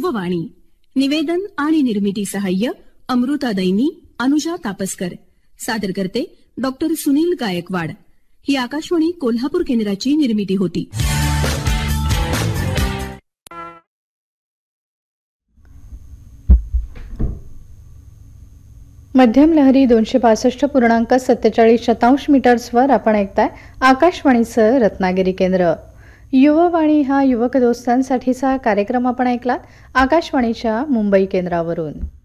युववाणी. निवेदन आणि निर्मिती सहाय्य अमृता दैनी, अनुजा तापसकर. सादर करते डॉक्टर सुनील गायकवाड. ही आकाशवाणी कोल्हापूर केंद्राची निर्मिती होती. मध्यम लहरी 265.47 मीटर्सवर आपण ऐकताय आकाशवाणीचं रत्नागिरी केंद्र. युववाणी हा युवक दोस्तांसाठीचा कार्यक्रम आपण ऐकलात आकाशवाणीच्या मुंबई केंद्रावरून.